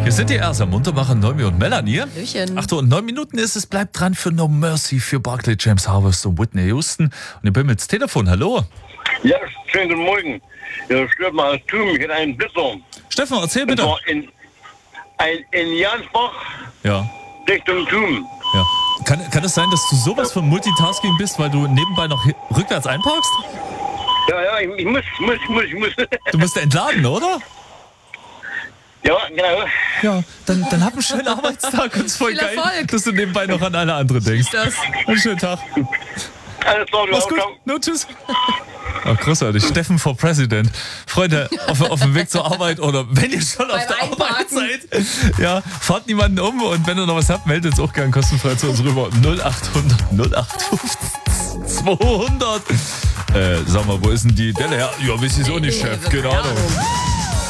Hier sind die ersten Muntermacher Noemi und Melanie. Hallöchen. 8 Uhr und 9 Minuten ist es. Bleibt dran für No Mercy, für Barclay James Harvest und Whitney Houston. Und ich bin mit dem Telefon. Hallo. Ja, schönen guten Morgen. Ja, stört mal das Tum, ich hätte einen Blitzer. Stefan, erzähl Und bitte. zwar in Jansbach Ja. Richtung Tum. Ja. Kann es sein, dass du sowas von Multitasking bist, weil du nebenbei noch rückwärts einparkst? Ja, ich muss. Du musst entladen, oder? Ja, genau. Ja, dann hab einen schönen Arbeitstag und es ist voll Viel geil, Erfolg. dass du nebenbei noch an alle anderen denkst. Das. Einen schönen Tag. Alles klar, Mach's gut. No, tschüss. Oh, großartig. Steffen for President. Freunde, auf dem Weg zur Arbeit oder wenn ihr schon auf Beim der Arbeit Einparken. seid, ja, fahrt niemanden um und wenn ihr noch was habt, meldet es auch gern kostenfrei zu uns rüber. 0800 0850 200. Sag mal, wo ist denn die Delle her? Ja, weiß ich auch nicht, Chef. Keine Ahnung.